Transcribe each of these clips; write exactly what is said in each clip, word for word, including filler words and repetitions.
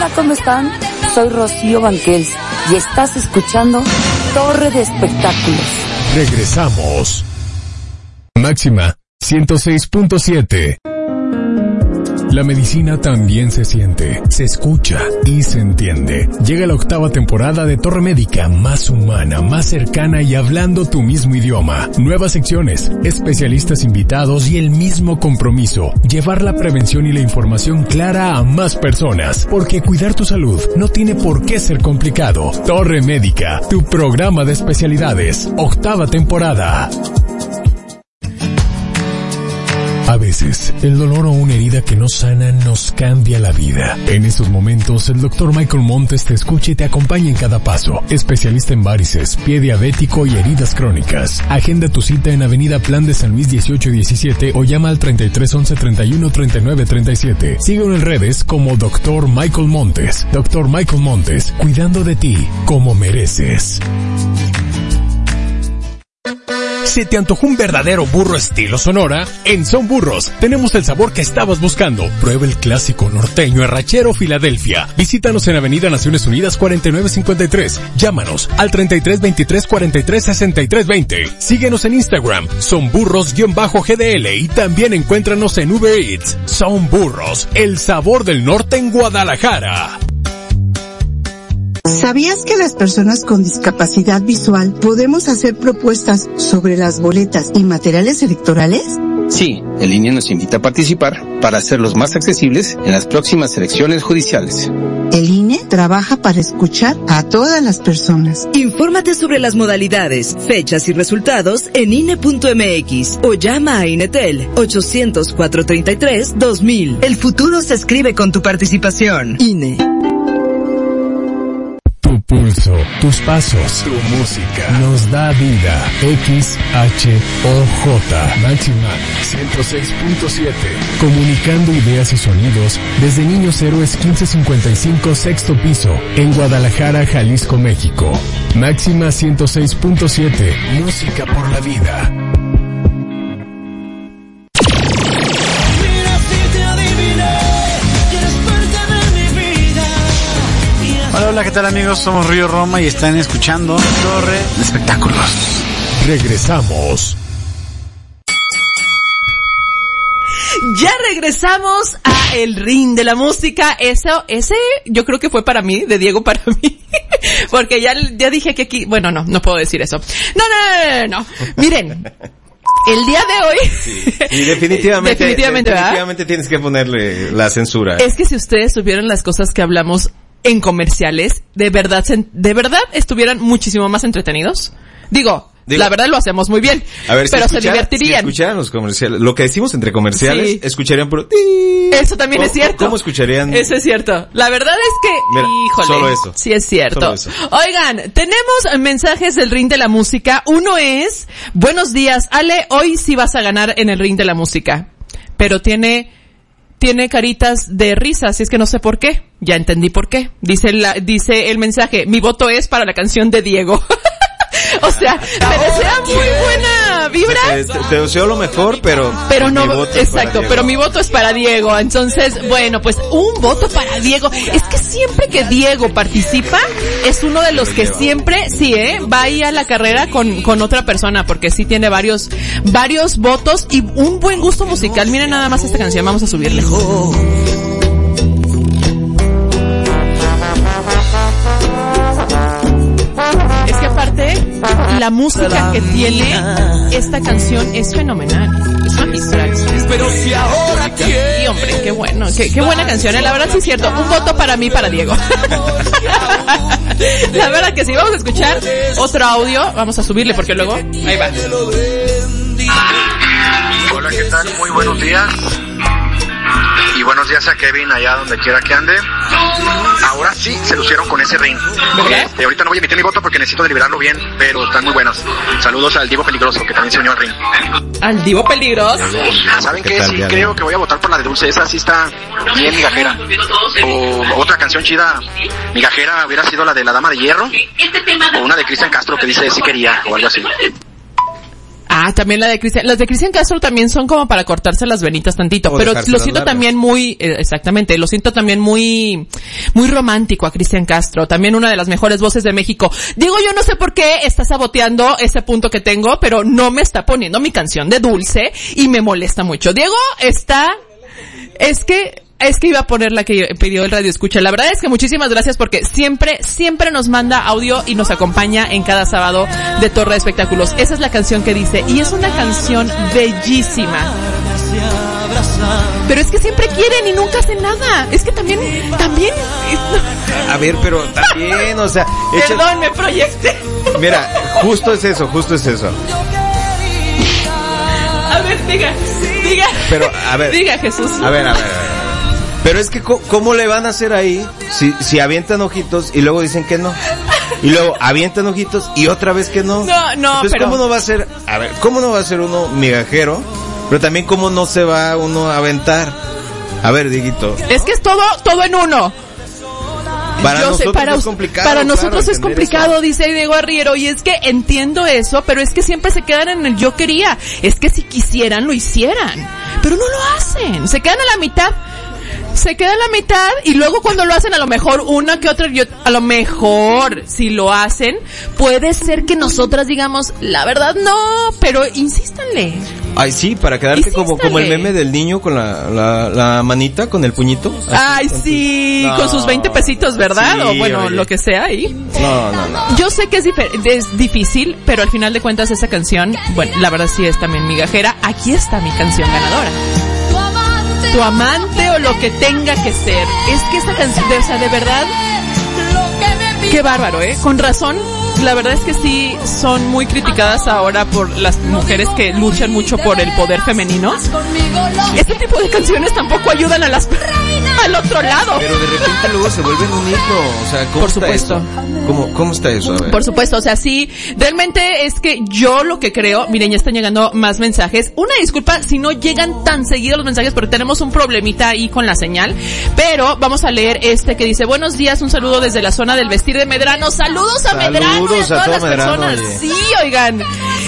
Hola, ¿cómo están? Soy Rocío Banquels y estás escuchando Torre de Espectáculos. Regresamos. Máxima ciento seis punto siete. La medicina también se siente, se escucha y se entiende. Llega la octava temporada de Torre Médica, más humana, más cercana y hablando tu mismo idioma. Nuevas secciones, especialistas invitados y el mismo compromiso. Llevar la prevención y la información clara a más personas. Porque cuidar tu salud no tiene por qué ser complicado. Torre Médica, tu programa de especialidades. Octava temporada. A veces, el dolor o una herida que no sana nos cambia la vida. En estos momentos, el doctor Michael Montes te escucha y te acompaña en cada paso. Especialista en varices, pie diabético y heridas crónicas. Agenda tu cita en Avenida Plan de San Luis dieciocho diecisiete o llama al treinta y tres once treinta y uno treinta y nueve treinta y siete. Síguelo en redes como doctor Michael Montes. doctor Michael Montes, cuidando de ti como mereces. ¿Se te antojó un verdadero burro estilo Sonora? En Son Burros tenemos el sabor que estabas buscando. Prueba el clásico norteño arrachero Filadelfia. Visítanos en Avenida Naciones Unidas cuarenta y nueve cincuenta y tres. Llámanos al treinta y tres veintitrés cuarenta y tres sesenta y tres veinte. Síguenos en Instagram, Son Burros-G D L y también encuéntranos en Uber Eats. Son Burros, el sabor del norte en Guadalajara. ¿Sabías que las personas con discapacidad visual podemos hacer propuestas sobre las boletas y materiales electorales? Sí, el I N E nos invita a participar para hacerlos más accesibles en las próximas elecciones judiciales. El I N E trabaja para escuchar a todas las personas. Infórmate sobre las modalidades, fechas y resultados en I N E punto M X o llama a INETEL ochocientos cuatro treinta y tres dos mil. El futuro se escribe con tu participación. I N E. Tu pulso, tus pasos, tu música nos da vida. X H O J Máxima ciento seis punto siete. Comunicando ideas y sonidos desde Niños Héroes quince cincuenta y cinco sexto piso en Guadalajara, Jalisco, México. Máxima ciento seis punto siete. Música por la vida. Hola, hola, ¿qué tal amigos? Somos Río Roma y están escuchando Torre de Espectáculos. Regresamos. Ya regresamos a el ring de la música. Eso, ese yo creo que fue para mí, de Diego para mí. Porque ya, ya dije que aquí, bueno, no, no puedo decir eso. No, no, no, no, no. Miren. El día de hoy... Sí. Y definitivamente, definitivamente, definitivamente tienes que ponerle la censura. Es que si ustedes supieran las cosas que hablamos en comerciales, de verdad, de verdad estuvieran muchísimo más entretenidos. Digo, Digo, la verdad lo hacemos muy bien, a ver, si pero escuchara, se divertirían. Si escucharan los comerciales, lo que decimos entre comerciales, sí. Escucharían por... Eso también es cierto. ¿Cómo escucharían? Eso es cierto. La verdad es que, mira, híjole, solo eso. Sí es cierto. Oigan, tenemos mensajes del ring de la música. Uno es, buenos días, Ale, hoy sí vas a ganar en el ring de la música. Pero tiene... Tiene caritas de risa, así es que no sé por qué. Ya entendí por qué. Dice la, dice el mensaje, mi voto es para la canción de Diego. O sea, te desea muy buena vibra. Te, te, te deseo lo mejor, pero... Pero no, exacto, pero mi voto es para Diego. Entonces, bueno, pues un voto para Diego. Es que siempre que Diego participa, es uno de los que siempre, sí, eh, va ahí a la carrera con, con otra persona, porque sí tiene varios, varios votos y un buen gusto musical. Miren nada más esta canción, vamos a subirle. Es que aparte, la música que tiene esta canción es fenomenal, es magistral. Pero si ahora y hombre, qué bueno, qué, qué buena canción, ¿eh? La verdad sí es cierto, un voto para mí, para Diego. La verdad que sí, vamos a escuchar otro audio, vamos a subirle porque luego, ahí va. Hola, ¿qué tal? Muy buenos días. Y buenos días a Kevin allá donde quiera que ande. Ahora sí se lucieron con ese ring. Este, ahorita no voy a emitir mi voto porque necesito deliberarlo bien, pero están muy buenos. Saludos al Divo Peligroso, que también se unió al ring. ¿Al Divo Peligroso? ¿Saben qué? Sí, creo que voy a votar por la de Dulce. Esa sí está bien migajera. O otra canción chida migajera hubiera sido la de La Dama de Hierro. O una de Cristian Castro que dice sí quería, o algo así. Ah, también la de Cristian, las de Cristian Castro también son como para cortarse las venitas tantito, o pero lo siento largas. También muy, eh, exactamente, lo siento también muy, muy romántico a Cristian Castro, también una de las mejores voces de México. Digo, yo no sé por qué está saboteando ese punto que tengo, pero no me está poniendo mi canción de Dulce y me molesta mucho. Diego está, es que, Es que iba a poner la que pidió el radio escucha. La verdad es que muchísimas gracias porque siempre, siempre nos manda audio y nos acompaña en cada sábado de Torre de Espectáculos. Esa es la canción que dice, y es una canción bellísima. Pero es que siempre quieren y nunca hacen nada. Es que también, también... A ver, pero también, o sea... Perdón, echa... me proyecté. Mira, justo es eso, justo es eso. A ver, diga, diga. Pero, a ver. Diga, Jesús. A ver, a ver, a ver. Pero es que, ¿cómo le van a hacer ahí si, si avientan ojitos y luego dicen que no? Y luego avientan ojitos y otra vez que no. No, no, Entonces, pero... ¿cómo no va a ser? A ver, ¿cómo no va a ser uno migajero? Pero también, ¿cómo no se va uno a aventar? A ver, Dieguito. Es que es todo, todo en uno. Para Yo nosotros sé, para, es complicado. Para nosotros claro, es complicado, eso. Dice Diego Arriero, y es que entiendo eso, pero es que siempre se quedan en el yo quería. Es que si quisieran, lo hicieran. Pero no lo hacen. Se quedan a la mitad. Se queda en la mitad y luego cuando lo hacen a lo mejor una que otra, yo, a lo mejor si lo hacen, puede ser que nosotras digamos, la verdad no, pero insístanle. Ay, sí, para quedarte como, como el meme del niño con la, la, la manita, con el puñito. Así, Ay, sí, no, con sus veinte pesitos, ¿verdad? Sí, o bueno, oye. Lo que sea ahí. No, no, no. Yo sé que es, es difícil, pero al final de cuentas esa canción, bueno, la verdad sí es también migajera. Aquí está mi canción ganadora. Tu amante o lo que tenga que ser. Es que esta canción, de, o sea, de verdad, qué bárbaro, ¿eh? Con razón, la verdad es que sí son muy criticadas ahora por las mujeres que luchan mucho por el poder femenino. Este tipo de canciones tampoco ayudan a las al otro lado. Pero de repente luego se vuelven un himno, o sea, ¿cómo por está supuesto. eso? ¿Cómo, cómo está eso? A ver. Por supuesto, o sea, sí, realmente es que yo lo que creo, miren, ya están llegando más mensajes. Una disculpa si no llegan tan seguidos los mensajes porque tenemos un problemita ahí con la señal, pero vamos a leer este que dice, buenos días, un saludo desde la zona del vestir de Medrano. Saludos a Saludos Medrano y a todas a las Medrano, personas. Oye. Sí, oigan.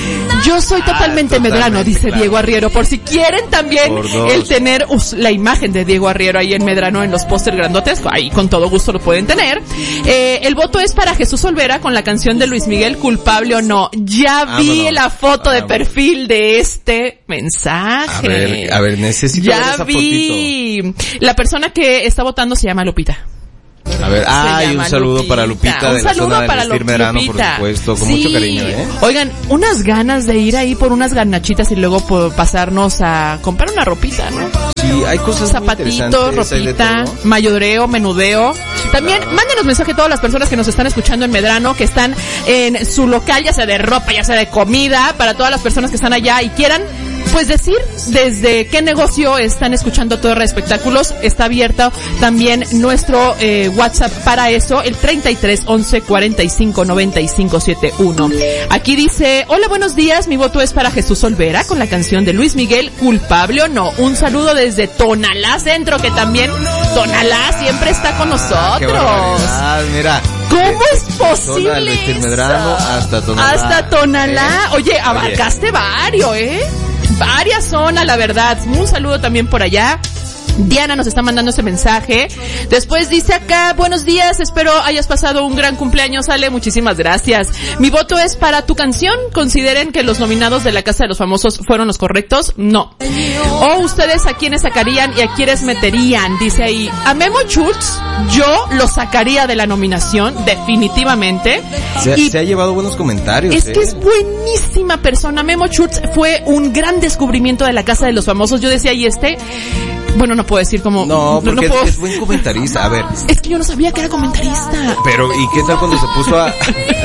Yo soy totalmente, ah, totalmente Medrano, dice claro. Diego Arriero. Por si quieren también el tener us, la imagen de Diego Arriero ahí en Medrano en los póster grandotes, ahí con todo gusto lo pueden tener. Eh, el voto es para Jesús Olvera con la canción de Luis Miguel, Culpable o No. Ya vi Vámonos. La foto de perfil de este mensaje. A ver, a ver, necesito ya ver esa vi. Fotito. La persona que está votando se llama Lupita. A ver, ay, un saludo Lupita. para Lupita un de la saludo zona para del vestir Medrano, por supuesto, con sí. mucho cariño, ¿eh? Oigan, unas ganas de ir ahí por unas garnachitas y luego por pasarnos a comprar una ropita, ¿no? Sí, hay cosas Zapatito, ropita, mayoreo, menudeo. También claro. Mándenos mensaje a todas las personas que nos están escuchando en Medrano, que están en su local, ya sea de ropa, ya sea de comida, para todas las personas que están allá y quieran pues decir desde qué negocio están escuchando Torre de Espectáculos. Está abierto también nuestro eh, WhatsApp para eso, el treinta y tres once cuarenta y cinco noventa y cinco setenta y uno. Aquí dice, hola, buenos días, mi voto es para Jesús Olvera con la canción de Luis Miguel, Culpable o No. Un saludo desde Tonalá Centro, que también Tonalá siempre está con nosotros. Ah, mira. ¿Cómo es posible eso? Medrano hasta Tonalá. Hasta Tonalá. ¿Eh? Oye, abarcaste Oye. varios, ¿eh? Varias zonas, la verdad. Un saludo también por allá. Diana nos está mandando ese mensaje. Después dice acá, buenos días, espero hayas pasado un gran cumpleaños, Ale, muchísimas gracias. Mi voto es para tu canción. ¿Consideren que los nominados de la Casa de los Famosos fueron los correctos? No. O ustedes a quiénes sacarían y a quiénes meterían. Dice ahí, a Memo Schultz yo lo sacaría de la nominación, definitivamente. Se, y se ha llevado buenos comentarios. Es ¿eh? que es buenísima persona. Memo Schultz fue un gran descubrimiento de la Casa de los Famosos. Yo decía, y este... Bueno, no puedo decir como... No, porque no puedo... es, es buen comentarista, a ver. Es que yo no sabía que era comentarista. Pero, ¿y qué tal cuando se puso a...?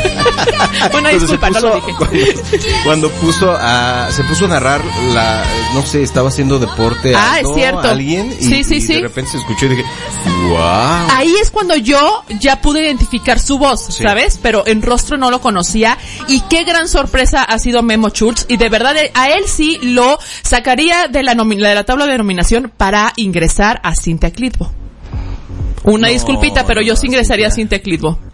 Bueno, disculpa, puso, no lo dije. Cuando, cuando puso a... Se puso a narrar la... No sé, estaba haciendo deporte. Ah, ¿no? es cierto. Alguien y, sí, sí, y sí. de repente se escuchó y dije, wow. Ahí es cuando yo ya pude identificar su voz, sí. ¿sabes? Pero en rostro no lo conocía. Y qué gran sorpresa ha sido Memo Schultz. Y de verdad, a él sí lo sacaría de la, nomi- de la tabla de nominación para ingresar a Cintia Clitbo. Una no, disculpita, pero yo sí ingresaría a Cintia Clitbo.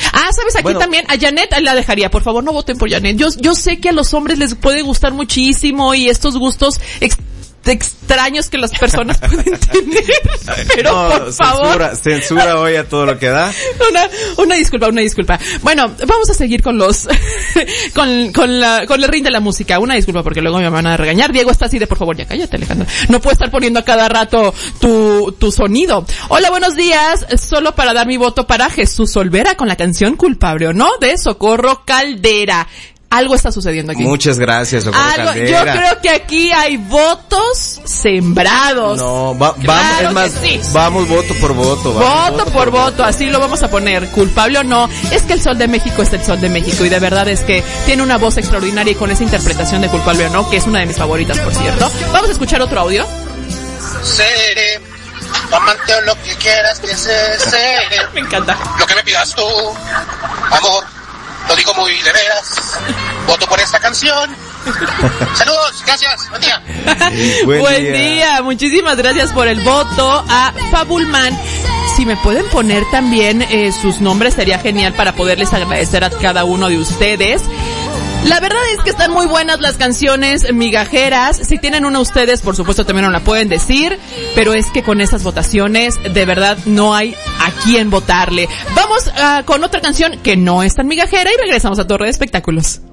Ah, ¿sabes? Aquí Bueno. también a Janet la dejaría. Por favor, no voten por Janet. Yo, yo sé que a los hombres les puede gustar muchísimo y estos gustos ex- extraños que las personas pueden tener. Pero No, por favor. Censura, censura hoy a todo lo que da. Una, una disculpa, una disculpa. Bueno, vamos a seguir con los, con, con la, con el ring de la música. Una disculpa porque luego me van a regañar. Diego está así de, por favor, ya cállate, Alejandra. No puedo estar poniendo a cada rato tu, tu sonido. Hola, buenos días. Solo para dar mi voto para Jesús Olvera con la canción Culpable o No de Socorro Caldera. Algo está sucediendo aquí. Muchas gracias, Socorro Algo, Caldera. yo creo que aquí hay votos sembrados. No, va, Claro vamos, es más, que sí. vamos voto por voto. Voto, Vamos, por voto, así lo vamos a poner, culpable o no. Es que el Sol de México es el Sol de México y de verdad es que tiene una voz extraordinaria y con esa interpretación de Culpable o No, que es una de mis favoritas, por cierto. Vamos a escuchar otro audio. Seré tu amante o lo que quieras que sea, seré. Me encanta. Lo que me pidas tú, amor, lo digo muy de veras. Voto por esta canción. Saludos, gracias, buen día. Sí, Buen, buen día. día. Muchísimas gracias por el voto a Fabulman. Si me pueden poner también eh, sus nombres sería genial para poderles agradecer a cada uno de ustedes. La verdad es que están muy buenas las canciones migajeras. Si tienen una ustedes, por supuesto también nos la pueden decir, pero es que con estas votaciones de verdad no hay a quién votarle. Vamos uh, con otra canción que no es tan migajera y regresamos a Torre de Espectáculos.